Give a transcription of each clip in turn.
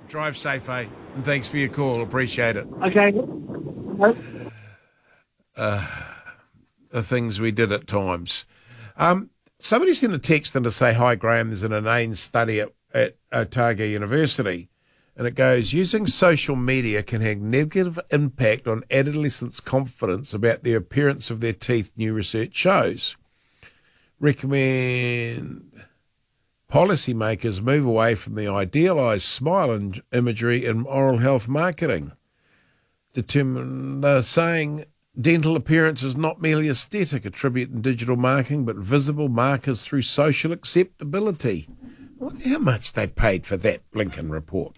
Drive safe, eh? And thanks for your call. Appreciate it. Okay. The things we did at times. Somebody sent a text in to say, hi, Graham, there's an inane study at Otago University, and it goes, using social media can have negative impact on adolescents' confidence about the appearance of their teeth, new research shows. Recommend policymakers move away from the idealised smile imagery in oral health marketing. Saying dental appearance is not merely aesthetic, attribute in digital marketing, but visible markers through social acceptability. I wonder how much they paid for that blinking report.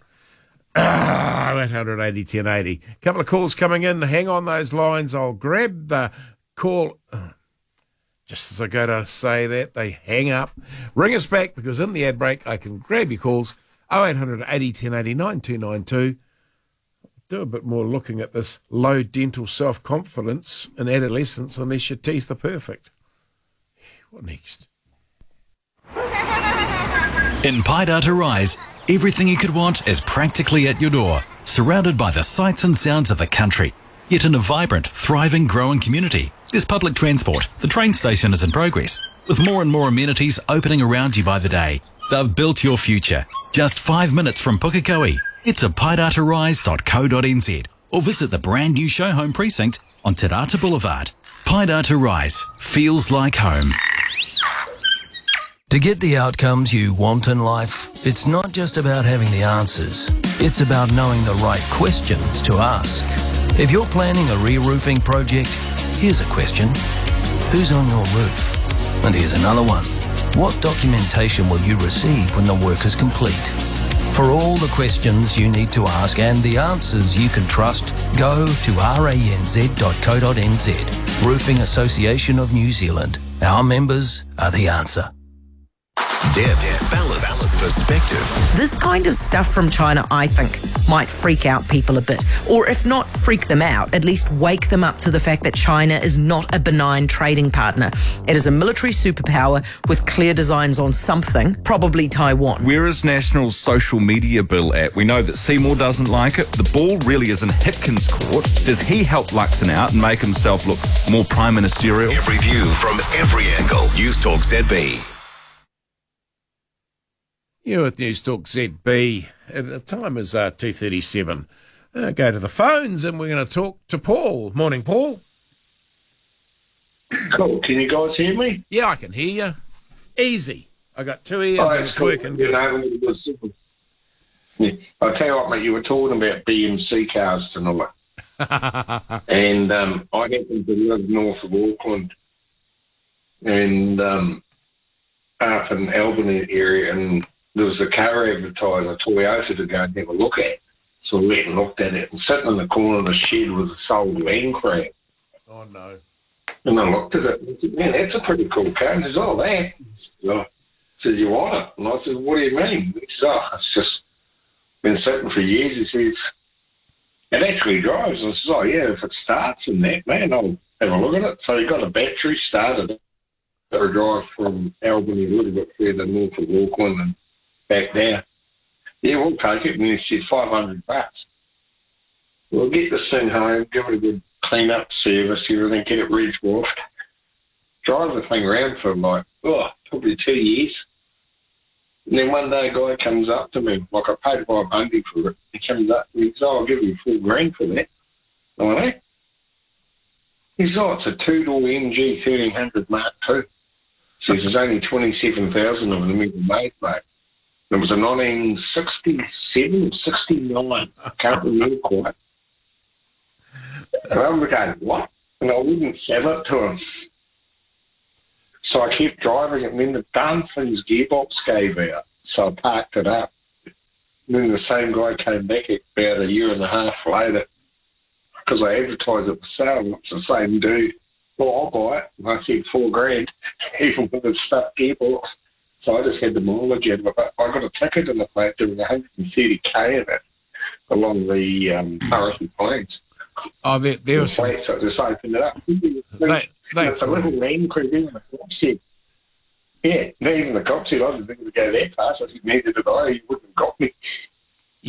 880 1080. Couple of calls coming in. Hang on those lines. I'll grab the call. Just as I go to say that, they hang up. Ring us back, because in the ad break, I can grab your calls. 0800 80 1080 9292. Do a bit more looking at this low dental self-confidence in adolescence unless your teeth are perfect. What next? In Paidata Rise, everything you could want is practically at your door, surrounded by the sights and sounds of the country, yet in a vibrant, thriving, growing community. There's public transport, the train station is in progress, with more and more amenities opening around you by the day. They've built your future. Just 5 minutes from Pukekohe. Head to paidatarise.co.nz or visit the brand new show home precinct on Te Rata Boulevard. Paidata Rise feels like home. To get the outcomes you want in life, it's not just about having the answers. It's about knowing the right questions to ask. If you're planning a re-roofing project, here's a question. Who's on your roof? And here's another one. What documentation will you receive when the work is complete? For all the questions you need to ask and the answers you can trust, go to ranz.co.nz. Roofing Association of New Zealand. Our members are the answer. Depth, balance, perspective. This kind of stuff from China, I think, might freak out people a bit. Or if not freak them out, at least wake them up to the fact that China is not a benign trading partner. It is a military superpower with clear designs on something, probably Taiwan. Where is National's social media bill at? We know that Seymour doesn't like it. The ball really is in Hipkins' court. Does he help Luxon out and make himself look more prime ministerial? Every view from every angle. News Talk ZB. You're with News Talk ZB. The time is 2:37. Go to the phones and we're going to talk to Paul. Morning, Paul. Cool. Can you guys hear me? Yeah, I can hear you. Easy. I got 2 ears and it's cool. working good. Yeah. I'll tell you what, mate, you were talking about BMC cars tonight. And I happen to live north of Auckland and up in Albany area, and there was a car advertiser, Toyota, to go and have a look at. So I went and looked at it, and sitting in the corner of the shed was a sold Land Cruiser. Oh, no. And I looked at it and said, man, that's a pretty cool car. And he says, oh, that. So I said, you want it? And I said, what do you mean? He says, oh, it's just been sitting for years. He says, it actually drives. And I says, oh, yeah, if it starts and that, man, I'll have a look at it. So he got a battery, started it. Got a drive from Albany a little bit further north of Auckland and back there. Yeah, we'll take it. And he said, $500. We'll get this thing home, give it a good clean up service, everything, get it reg-washed. Drive the thing around for probably 2 years. And then one day a guy comes up to me, like I paid $500 for it. He comes up and he says, oh, I'll give you $4,000 for that. I went, eh? He says, oh, it's a two-door MG 1300 Mark II. Says there's only 27,000 of them even made, mate. It was a 1967, 69. I can't remember quite. And I was going, what? And I wouldn't sell it to him. So I kept driving it, and then the darn thing's gearbox gave out. So I parked it up. And then the same guy came back about a year and a half later, because I advertised it for sale, and it's the same dude. Well, I'll buy it. And I said $4,000, even with the stuffed gearbox. So I just had the mileage out of it. But I got a ticket in the plate doing 130k of it along the Murray Plains. Oh, there was some... So I just opened it up. It's a little Land Cruiser in the cop said. Yeah, not even the cop said, I didn't think it would go that fast. I said, neither did I. He wouldn't have got me.